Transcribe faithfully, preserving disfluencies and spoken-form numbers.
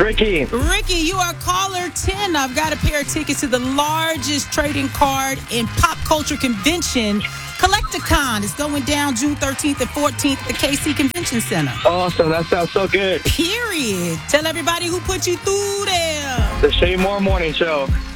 Ricky. Ricky, you are caller ten. I've got a pair of tickets to the largest trading card and pop culture convention, Collecticon. It's going down June thirteenth and fourteenth at the K C Convention Center. Awesome. That sounds so good. Period. Tell everybody who put you through there. The Shay Moore Morning Show.